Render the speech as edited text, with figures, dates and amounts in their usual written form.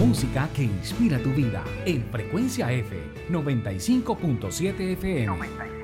música que inspira tu vida en Frecuencia F 95.7 FM.